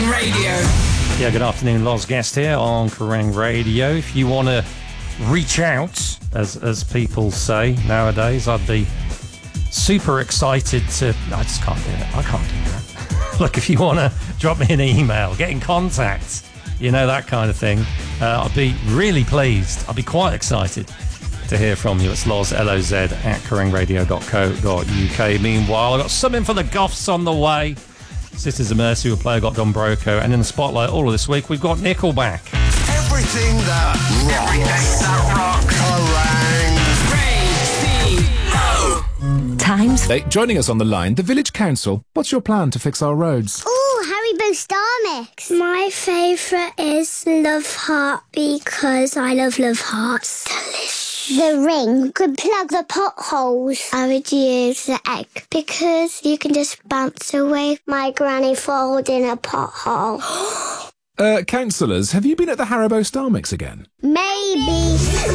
Radio. Yeah, good afternoon, Loz Guest here on Kerrang Radio. If you want to reach out, as people say nowadays, I'd be super excited to... I just can't do it. I can't do that. Look, if you want to drop me an email, get in contact, you know, that kind of thing, I'd be really pleased. I'd be quite excited to hear from you. It's Loz, L-O-Z, at kerrangradio.co.uk. Meanwhile, I've got something for the goths on the way. Sisters of Mercy will play. I've got Don Broco. And in the spotlight all of this week, we've got Nickelback. Everything that rocks. Times. Hey, joining us on the line, the Village Council. What's your plan to fix our roads? Oh, Haribo Star Mix. My favourite is Love Heart because I love Hearts. Delicious. The ring could plug the potholes. I would use the egg because you can just bounce away my granny falls in a pothole. Councillors, have you been at the Haribo Star Mix again? Maybe.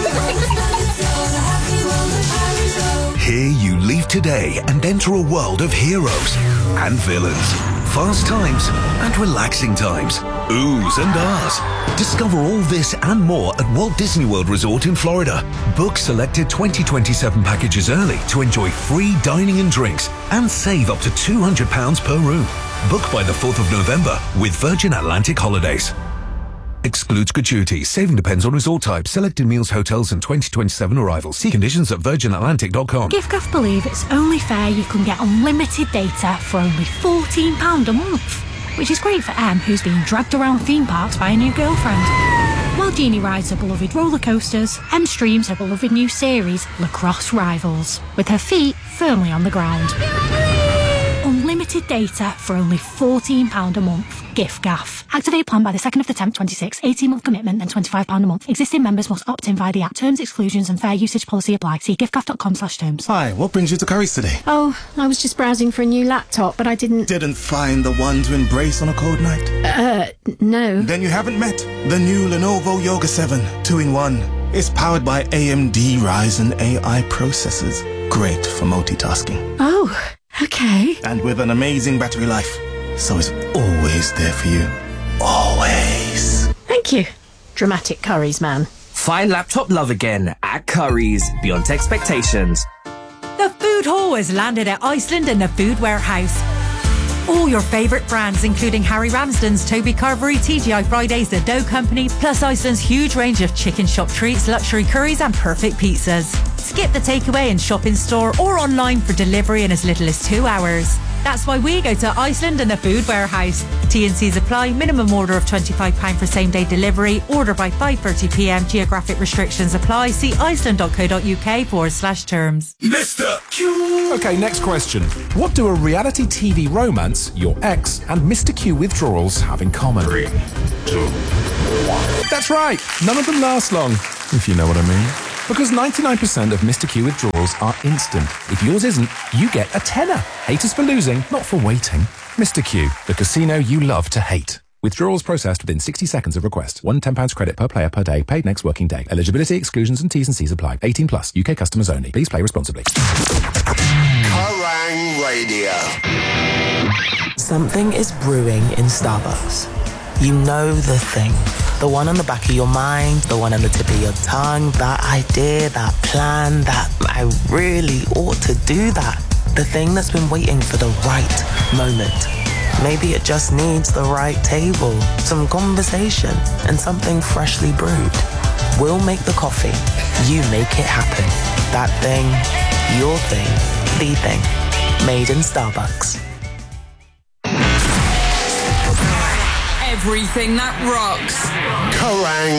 Here you leave today and enter a world of heroes and villains, fast times and relaxing times, oohs and ahs. Discover all this and more at Walt Disney World Resort in Florida. Book selected 2027 packages early to enjoy free dining and drinks and save up to £200 per room. Book by the 4th of November with Virgin Atlantic Holidays. Excludes gratuities. Saving depends on resort type. Selected meals, hotels and 2027 arrivals. See conditions at virginatlantic.com. GiftGuff believe it's only fair you can get unlimited data for only £14 a month, which is great for Em, who's being dragged around theme parks by a new girlfriend. While Jeannie rides her beloved roller coasters, Em streams her beloved new series, Lacrosse Rivals, with her feet firmly on the ground. Unlimited data for only £14 a month. GiftGuff. Activate plan by the 2nd of the 10th, 26. 18-month commitment, then £25 a month. Existing members must opt in via the app. Terms, exclusions and fair usage policy apply. See giftguff.com/terms. Hi, what brings you to Curry's today? Oh, I was just browsing for a new laptop, but I didn't find the one to embrace on a cold night? No. Then you haven't met the new Lenovo Yoga 7 2-in-1. It's powered by AMD Ryzen AI processors. Great for multitasking. Oh, okay. And with an amazing battery life. So it's always there for you. Always. Thank you. Dramatic Curry's man. Find laptop love again at Curry's, beyond expectations. The food hall has landed at Iceland and the Food Warehouse. All your favourite brands, including Harry Ramsden's, Toby Carvery, TGI Fridays, The Dough Company, plus Iceland's huge range of chicken shop treats, luxury curries and perfect pizzas. Skip the takeaway and shop in store or online for delivery in as little as 2 hours. That's why we go to Iceland and the Food Warehouse. T&Cs apply. Minimum order of £25 for same-day delivery. Order by 5:30pm. Geographic restrictions apply. See iceland.co.uk/terms. Mr. Q. Okay, next question. What do a reality TV romance, your ex, and Mr. Q withdrawals have in common? 3, 2, 1. That's right. None of them last long, if you know what I mean. Because 99% of Mr. Q withdrawals are instant. If yours isn't, you get a tenner. Haters for losing, not for waiting. Mr. Q, the casino you love to hate. Withdrawals processed within 60 seconds of request. One £10 credit per player per day, paid next working day. Eligibility, exclusions and T's and C's apply. 18 plus, UK customers only. Please play responsibly. Kerrang Radio. Something is brewing in Starbucks. You know the thing. The one on the back of your mind, the one on the tip of your tongue, that idea, that plan, that I really ought to do that. The thing that's been waiting for the right moment. Maybe it just needs the right table, some conversation, and something freshly brewed. We'll make the coffee. You make it happen. That thing, your thing, the thing. Made in Starbucks. Everything that rocks. Kerrang!